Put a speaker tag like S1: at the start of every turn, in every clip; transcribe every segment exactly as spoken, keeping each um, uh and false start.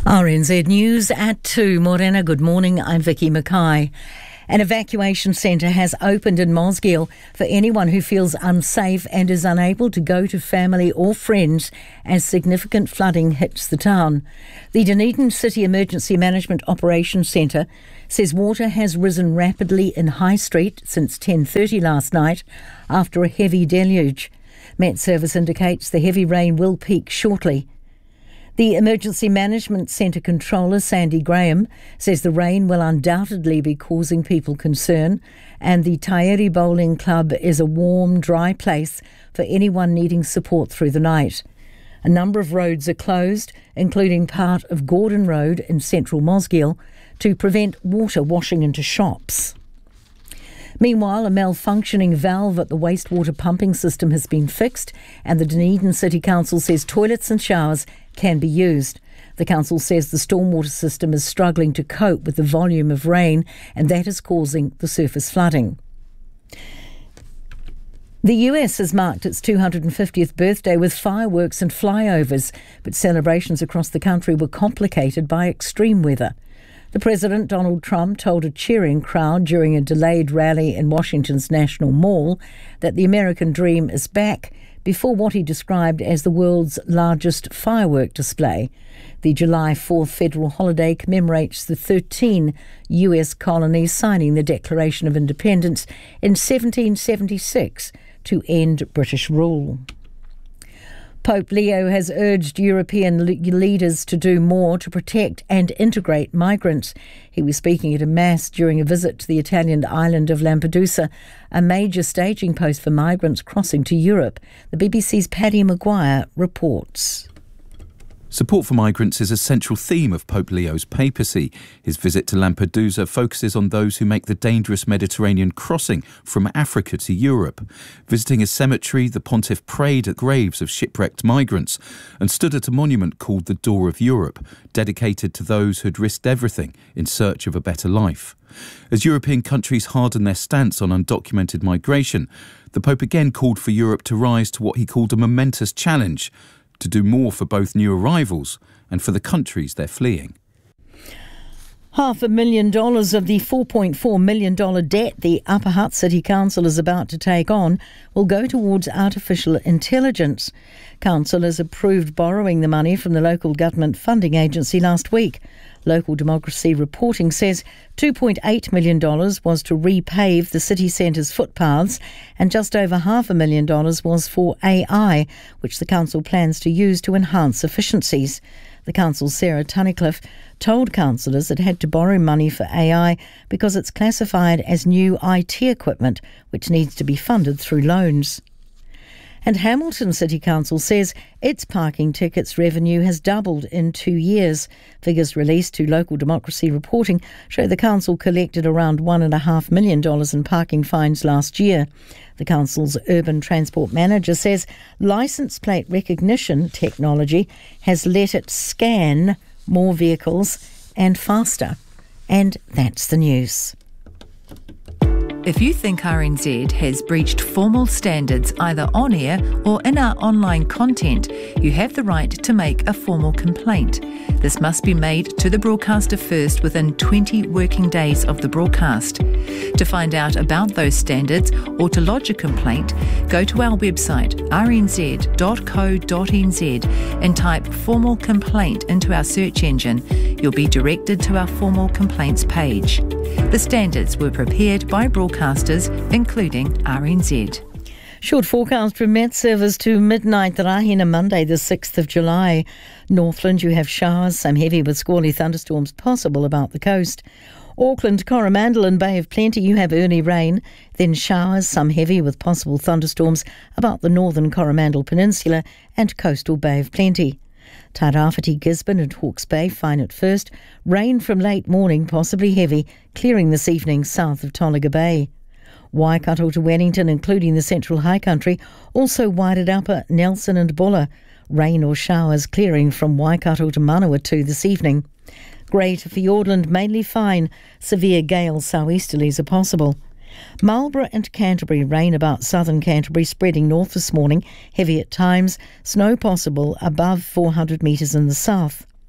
S1: R N Z News at two. Morena, good morning. I'm Vicky Mackay. An evacuation centre has opened in Mosgiel for anyone who feels unsafe and is unable to go to family or friends as significant flooding hits the town. The Dunedin City Emergency Management Operations Centre says water has risen rapidly in High Street since ten thirty last night after a heavy deluge. Met Service indicates the heavy rain will peak shortly. The Emergency Management Centre Controller, Sandy Graham, says the rain will undoubtedly be causing people concern, and the Tairi Bowling Club is a warm, dry place for anyone needing support through the night. A number of roads are closed, including part of Gordon Road in central Mosgiel, to prevent water washing into shops. Meanwhile, a malfunctioning valve at the wastewater pumping system has been fixed, and the Dunedin City Council says toilets and showers can be used. The council says the stormwater system is struggling to cope with the volume of rain, and that is causing the surface flooding. The U S has marked its two hundred fiftieth birthday with fireworks and flyovers, but celebrations across the country were complicated by extreme weather. The President, Donald Trump, told a cheering crowd during a delayed rally in Washington's National Mall that the American dream is back before what he described as the world's largest firework display. The July fourth federal holiday commemorates the thirteen U S colonies signing the Declaration of Independence in seventeen seventy-six to end British rule. Pope Leo has urged European le- leaders to do more to protect and integrate migrants. He was speaking at a mass during a visit to the Italian island of Lampedusa, a major staging post for migrants crossing to Europe. The B B C's Paddy Maguire reports.
S2: Support for migrants is a central theme of Pope Leo's papacy. His visit to Lampedusa focuses on those who make the dangerous Mediterranean crossing from Africa to Europe. Visiting a cemetery, the pontiff prayed at graves of shipwrecked migrants and stood at a monument called the Door of Europe, dedicated to those who had risked everything in search of a better life. As European countries harden their stance on undocumented migration, the Pope again called for Europe to rise to what he called a momentous challenge, to do more for both new arrivals and for the countries they're fleeing.
S1: Half a million dollars of the four point four million dollars debt the Upper Hutt City Council is about to take on will go towards artificial intelligence. Council has approved borrowing the money from the local government funding agency last week. Local Democracy Reporting says two point eight million dollars was to repave the city centre's footpaths, and just over half a million dollars was for A I, which the council plans to use to enhance efficiencies. The council's Sarah Tunnicliffe told councillors it had to borrow money for A I because it's classified as new I T equipment, which needs to be funded through loans. And Hamilton City Council says its parking tickets revenue has doubled in two years. Figures released to Local Democracy Reporting show the council collected around one point five million dollars in parking fines last year. The council's urban transport manager says licence plate recognition technology has let it scan more vehicles and faster. And that's the news.
S3: If you think R N Z has breached formal standards either on air or in our online content, you have the right to make a formal complaint. This must be made to the broadcaster first within twenty working days of the broadcast. To find out about those standards or to lodge a complaint, go to our website r n z dot co dot n z and type formal complaint into our search engine. You'll be directed to our formal complaints page. The standards were prepared by broadcasters, including R N Z.
S1: Short forecast from Met Service to midnight Rahina Monday the sixth of July. Northland, you have showers, some heavy with squally thunderstorms possible about the coast. Auckland, Coromandel and Bay of Plenty, you have early rain, then showers, some heavy with possible thunderstorms about the northern Coromandel Peninsula and coastal Bay of Plenty. Tairāwhiti, Gisborne and Hawke's Bay, fine at first. Rain from late morning, possibly heavy, clearing this evening south of Tolaga Bay. Waikato to Wellington, including the central high country, also wide at Upper, Nelson and Buller. Rain or showers clearing from Waikato to Manawatu this evening. Greater Fiordland, mainly fine. Severe gales southeasterlies are possible. Marlborough and Canterbury, rain about southern Canterbury spreading north this morning, heavy at times, snow possible above four hundred metres in the south.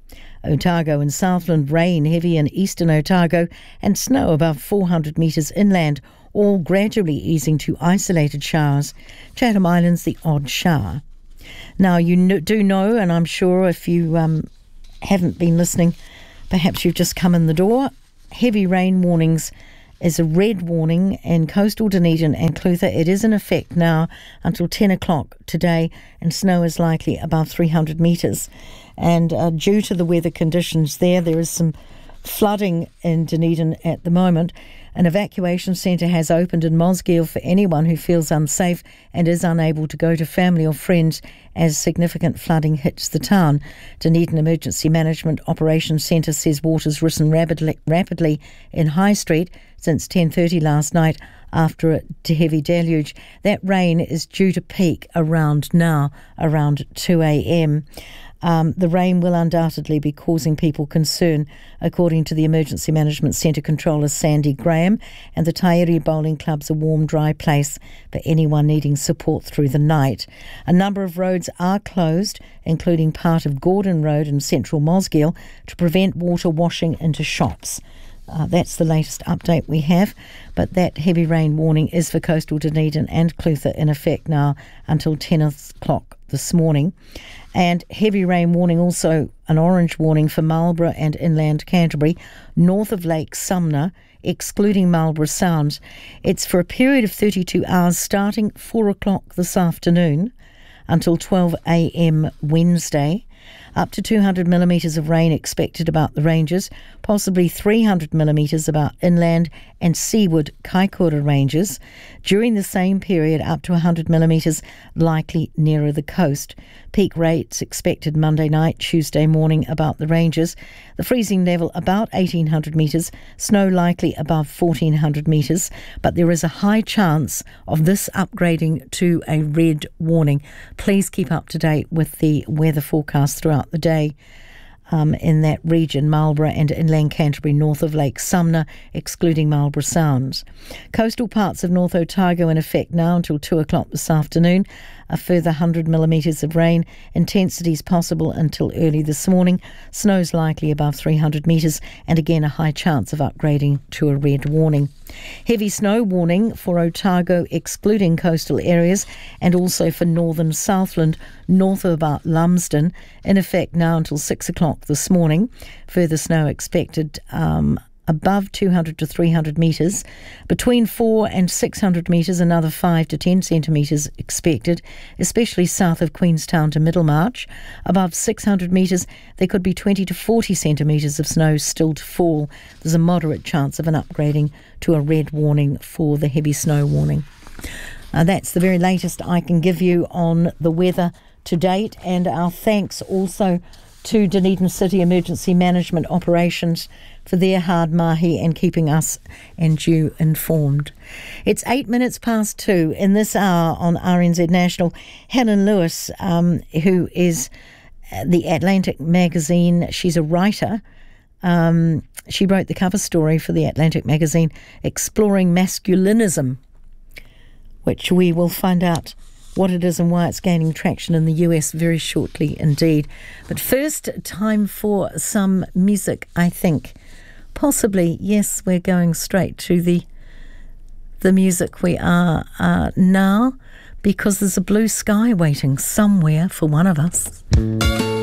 S1: Otago and Southland, rain heavy in eastern Otago and snow above four hundred metres inland, all gradually easing to isolated showers. Chatham Islands, the odd shower. Now, you kn- do know, and I'm sure if you um, haven't been listening, perhaps you've just come in the door, heavy rain warnings is a red warning in coastal Dunedin and Clutha. It is in effect now until ten o'clock today, and snow is likely above three hundred metres. And uh, due to the weather conditions there, there is some flooding in Dunedin at the moment. An evacuation centre has opened in Mosgiel for anyone who feels unsafe and is unable to go to family or friends as significant flooding hits the town. Dunedin Emergency Management Operations Centre says water's risen rapidly, rapidly in High Street since ten thirty last night after a heavy deluge. That rain is due to peak around now, around two a.m. Um, the rain will undoubtedly be causing people concern, according to the Emergency Management Centre Controller Sandy Graham, and the Tairi Bowling Club's a warm, dry place for anyone needing support through the night. A number of roads are closed, including part of Gordon Road in central Mosgiel, to prevent water washing into shops. Uh, that's the latest update we have, but that heavy rain warning is for coastal Dunedin and Clutha in effect now until ten o'clock this morning. And heavy rain warning, also an orange warning for Marlborough and inland Canterbury, north of Lake Sumner, excluding Marlborough Sounds. It's for a period of thirty-two hours starting four o'clock this afternoon until twelve a.m. Wednesday. Up to two hundred millimetres of rain expected about the ranges, possibly three hundred millimetres about inland and seaward Kaikoura ranges. During the same period, up to one hundred millimetres likely nearer the coast. Peak rates expected Monday night, Tuesday morning about the ranges. The freezing level about eighteen hundred metres, snow likely above fourteen hundred metres, but there is a high chance of this upgrading to a red warning. Please keep up to date with the weather forecast throughout the day. Um, in that region, Marlborough and inland Canterbury north of Lake Sumner, excluding Marlborough Sounds. Coastal parts of North Otago in effect now until two o'clock this afternoon. A further one hundred millimetres of rain. Intensities possible until early this morning. Snow's likely above three hundred metres, and again a high chance of upgrading to a red warning. Heavy snow warning for Otago, excluding coastal areas, and also for northern Southland, north of about Lumsden, in effect now until six o'clock this morning. Further snow expected um, above two hundred to three hundred metres. Between four and six hundred metres, another five to ten centimetres expected, especially south of Queenstown to Middlemarch. Above six hundred metres, there could be twenty to forty centimetres of snow still to fall. There's a moderate chance of an upgrading to a red warning for the heavy snow warning. Uh, that's the very latest I can give you on the weather to date, and our thanks also to Dunedin City Emergency Management Operations for their hard mahi and keeping us and you informed. It's eight minutes past two in this hour on R N Z National. Helen Lewis, um, who is the Atlantic magazine, she's a writer. Um, she wrote the cover story for the Atlantic magazine, Exploring Masculinism, which we will find out what it is and why it's gaining traction in the U S very shortly indeed. But first, time for some music, I think. Possibly, yes, we're going straight to the the music we are uh, now, because there's a blue sky waiting somewhere for one of us.